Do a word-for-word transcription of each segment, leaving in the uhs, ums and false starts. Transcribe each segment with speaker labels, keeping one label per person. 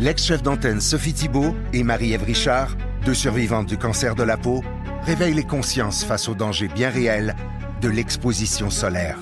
Speaker 1: L'ex-chef d'antenne Sophie Thibault et Marie-Ève Richard, deux survivantes du cancer de la peau, réveillent les consciences face aux dangers bien réels de l'exposition solaire.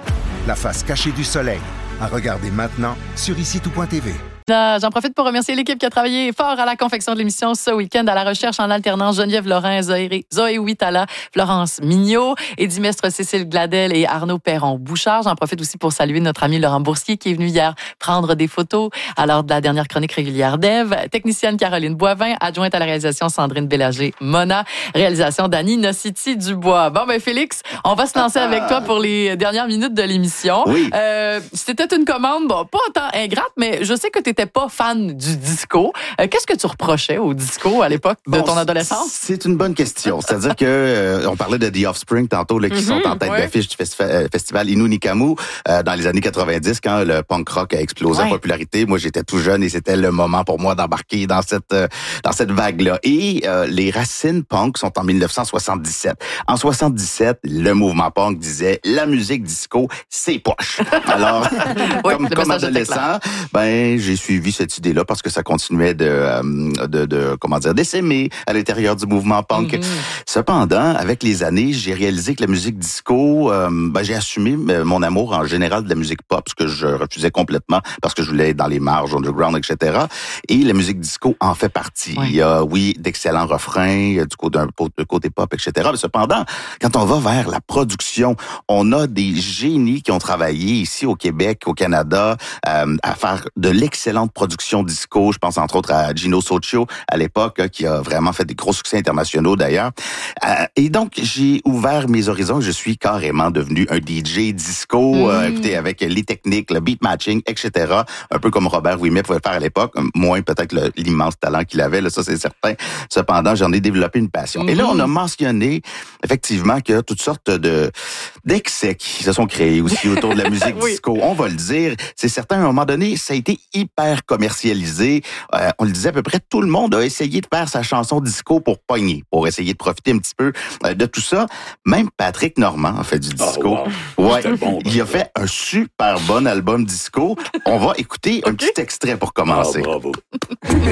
Speaker 1: La face cachée du soleil, à regarder maintenant sur ici tout point t v.
Speaker 2: J'en profite pour remercier l'équipe qui a travaillé fort à la confection de l'émission ce week-end, à la recherche en alternance Geneviève Lorrain, Zoé, Zoé Huitala, Florence Mignot, Eddie Mestre, Cécile Gladel et Arnaud Perron-Bouchard. J'en profite aussi pour saluer notre ami Laurent Boursier qui est venu hier prendre des photos à l'heure de la dernière chronique régulière d'Ève. Technicienne Caroline Boivin, adjointe à la réalisation Sandrine Bélanger-Mona, réalisation Dany Nocity-Dubois. Bon, ben Félix, on va se lancer avec toi pour les dernières minutes de l'émission.
Speaker 3: Oui.
Speaker 2: Euh, c'était une commande, bon, pas autant ingrate, mais je sais que tu n'étais pas fan du disco. Euh, qu'est-ce que tu reprochais au disco à l'époque de
Speaker 3: bon,
Speaker 2: ton adolescence?
Speaker 3: C'est une bonne question. C'est-à-dire que euh, on parlait de The Offspring tantôt, là, qui mm-hmm, sont en tête ouais. d'affiche du festi- festival Innu Nikamu euh, dans les années quatre-vingt-dix, quand le punk rock a explosé ouais. en popularité. Moi, j'étais tout jeune et c'était le moment pour moi d'embarquer dans cette euh, dans cette vague-là. Et euh, les racines punk sont en dix-neuf cent soixante-dix-sept. En soixante-dix-sept, le mouvement punk disait la musique disco, c'est poche. Alors, oui, comme, comme adolescent, ben j'ai suivi cette cette idée-là parce que ça continuait de, euh, de, de comment dire, d'essaimer à l'intérieur du mouvement punk. Mm-hmm. Cependant, avec les années, j'ai réalisé que la musique disco, euh, ben, j'ai assumé mon amour en général de la musique pop, ce que je refusais complètement parce que je voulais être dans les marges, underground, et cetera. Et la musique disco en fait partie. Oui. Il y a, oui, d'excellents refrains, du côté, d'un côté pop, et cetera. Mais cependant, quand on va vers la production, on a des génies qui ont travaillé ici au Québec, au Canada, euh, à faire de l'excellente production disco. Je pense entre autres à Gino Soccio à l'époque, hein, qui a vraiment fait des gros succès internationaux d'ailleurs. Euh, et donc, j'ai ouvert mes horizons. Je suis carrément devenu un D J disco, mmh. euh, écoutez, avec les techniques, le beat matching, et cetera. Un peu comme Robert Ouimet pouvait le faire à l'époque. Moins peut-être le, l'immense talent qu'il avait, là, ça c'est certain. Cependant, j'en ai développé une passion. Mmh. Et là, on a mentionné effectivement qu'il y a toutes sortes de d'excès qui se sont créés aussi autour de la musique oui. disco. On va le dire. C'est certain, à un moment donné, ça a été hyper commercialisé. Euh, on le disait à peu près, tout le monde a essayé de faire sa chanson disco pour pogner, pour essayer de profiter un petit peu euh, de tout ça. Même Patrick Normand a fait du disco. Oh, wow. Ouais, bon, il a fait un super bon album disco. On va écouter okay. un petit extrait pour commencer.
Speaker 4: Ah, bravo.